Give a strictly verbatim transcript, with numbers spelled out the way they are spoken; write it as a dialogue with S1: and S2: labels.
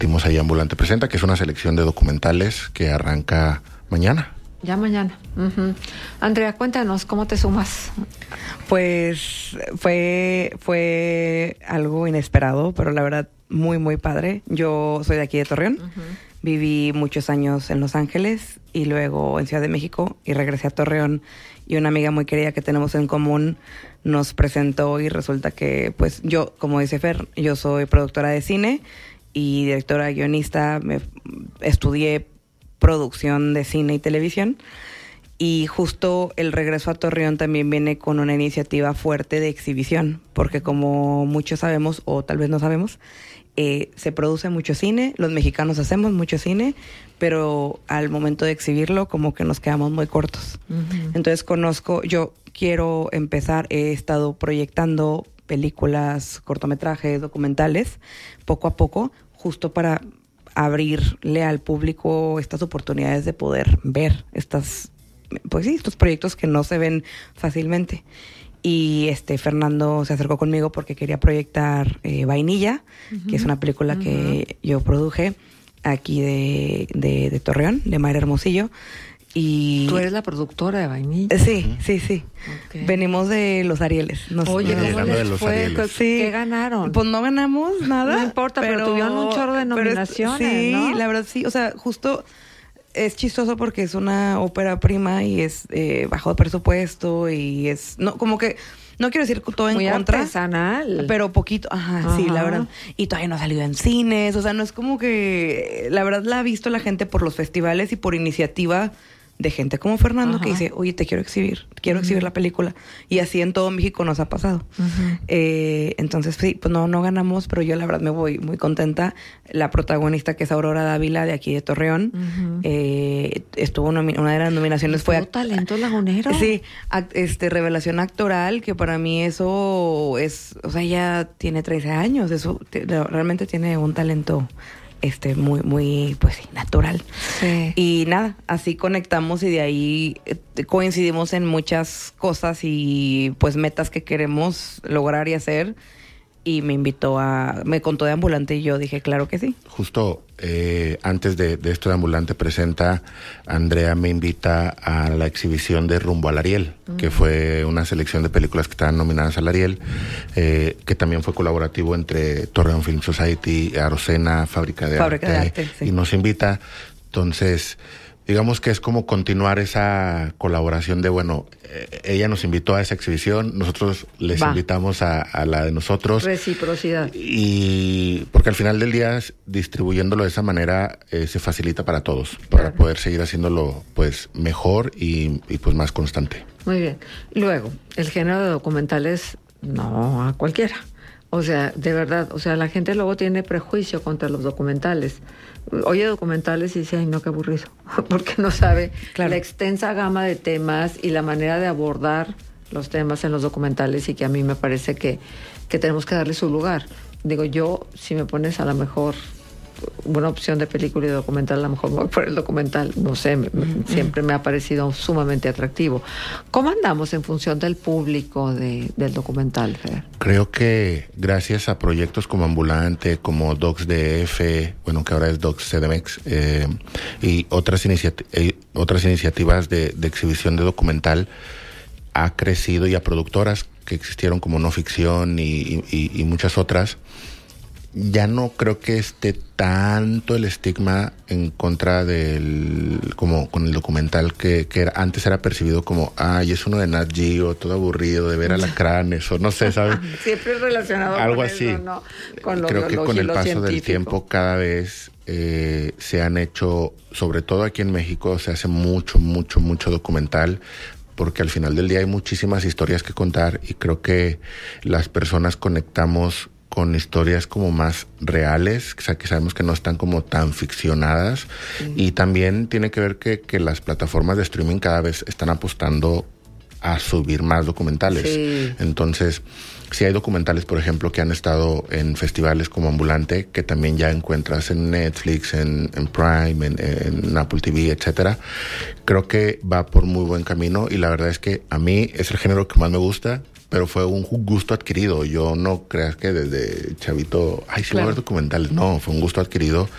S1: compartimos ahí Ambulante Presenta, que es una selección de documentales que arranca mañana.
S2: Ya mañana. Uh-huh. Andrea, cuéntanos, ¿cómo te sumas?
S3: Pues fue, fue algo inesperado, pero la verdad muy, muy padre. Yo soy de aquí de Torreón. Uh-huh. Viví muchos años en Los Ángeles y luego en Ciudad de México y regresé a Torreón, y una amiga muy querida que tenemos en común nos presentó y resulta que, pues yo, como dice Fer, yo soy productora de cine y directora guionista, me estudié producción de cine y televisión, y justo el regreso a Torreón también viene con una iniciativa fuerte de exhibición, porque como muchos sabemos, o tal vez no sabemos, eh, se produce mucho cine, los mexicanos hacemos mucho cine, pero al momento de exhibirlo como que nos quedamos muy cortos. Uh-huh. Entonces conozco, yo quiero empezar, he estado proyectando películas, cortometrajes, documentales, poco a poco, justo para abrirle al público estas oportunidades de poder ver estas, pues sí, estos proyectos que no se ven fácilmente. Y este Fernando se acercó conmigo porque quería proyectar eh, Vainilla, uh-huh. que es una película uh-huh. que yo produje aquí de, de, de Torreón, de Mayra Hermosillo. Y
S2: tú eres la productora de Vainilla.
S3: Sí, uh-huh. sí, sí. Okay. Venimos de los Arieles.
S2: Nos, Oye, ¿cómo les de los fue? Arieles.
S3: Sí.
S2: ¿Qué ganaron?
S3: Pues no ganamos nada.
S2: No importa, pero, pero tuvieron un chorro de nominaciones,
S3: pero es, sí,
S2: ¿no?
S3: la verdad sí. O sea, justo es chistoso porque es una ópera prima y es eh, bajo presupuesto y es... no como que no quiero decir todo en
S2: muy
S3: contra.
S2: Artesanal.
S3: Pero poquito. Ajá, ajá, sí, la verdad. Y todavía no ha salido en cines. O sea, no es como que... La verdad la ha visto la gente por los festivales y por iniciativa de gente como Fernando, ajá. que dice, oye, te quiero exhibir, quiero uh-huh. exhibir la película. Y así en todo México nos ha pasado. Uh-huh. Eh, entonces, sí, pues no, no ganamos, pero yo la verdad me voy muy contenta. La protagonista, que es Aurora Dávila, de aquí de Torreón, uh-huh. eh, estuvo una, una de las nominaciones.
S2: Fue
S3: act-
S2: talento lagunero.
S3: Sí, act- este, revelación actoral, que para mí eso es, o sea, ella tiene trece años, eso te, realmente tiene un talento este muy muy pues sí, natural.
S2: Sí.
S3: Y nada, así conectamos y de ahí eh, coincidimos en muchas cosas y pues metas que queremos lograr y hacer, y me invitó a me contó de Ambulante y yo dije claro que sí.
S1: Justo eh, antes de, de esto de Ambulante Presenta, Andrea me invita a la exhibición de Rumbo al Ariel, uh-huh. que fue una selección de películas que estaban nominadas al Ariel, eh, que también fue colaborativo entre Torreón Film Society, Arocena, Fábrica de
S3: Fábrica
S1: Arte,
S3: de Arte sí.
S1: y nos invita. Entonces, digamos que es como continuar esa colaboración de, bueno, eh, ella nos invitó a esa exhibición, nosotros les Va. invitamos a, a la de nosotros.
S2: Reciprocidad.
S1: Y porque al final del día, distribuyéndolo de esa manera, eh, se facilita para todos, para claro. poder seguir haciéndolo pues mejor y, y pues más constante.
S2: Muy bien. Luego, el género de documentales, no a cualquiera. O sea, de verdad, o sea, la gente luego tiene prejuicio contra los documentales. Oye documentales y dice, ay, no, qué aburrido, porque no sabe claro. la extensa gama de temas y la manera de abordar los temas en los documentales, y que a mí me parece que, que tenemos que darle su lugar. Digo, yo, si me pones a lo mejor una opción de película y de documental, a lo mejor voy por el documental, no sé, me, mm-hmm. siempre me ha parecido sumamente atractivo. ¿Cómo andamos en función del público de, del documental, Fer?
S1: Creo que gracias a proyectos como Ambulante, como Docs D F, bueno, que ahora es Docs C D M X, eh, y otras, iniciati- eh, otras iniciativas de, de exhibición de documental, ha crecido, y a productoras que existieron como No Ficción y, y, y muchas otras, ya no creo que esté tanto el estigma en contra del, como con el documental, que, que era, antes era percibido como, ay, es uno de Nat Geo, todo aburrido, de ver alacranes, o no sé, ¿sabes?
S2: Siempre relacionado
S1: algo
S2: con
S1: así.
S2: Eso, ¿no? Con lo
S1: creo que con el paso
S2: científico.
S1: del tiempo cada vez eh, se han hecho, sobre todo aquí en México, se hace mucho, mucho, mucho documental, porque al final del día hay muchísimas historias que contar, y creo que las personas conectamos con historias como más reales, o sea, que sabemos que no están como tan ficcionadas. Sí. Y también tiene que ver que, que las plataformas de streaming cada vez están apostando a subir más documentales.
S2: Sí.
S1: Entonces, sí hay documentales, por ejemplo, que han estado en festivales como Ambulante, que también ya encuentras en Netflix, en, en Prime, en, en Apple T V, etcétera. Creo que va por muy buen camino, y la verdad es que a mí es el género que más me gusta. pero fue un gusto adquirido. Yo no creas que desde chavito, ay, sí, claro, voy a ver documentales. No, fue un gusto adquirido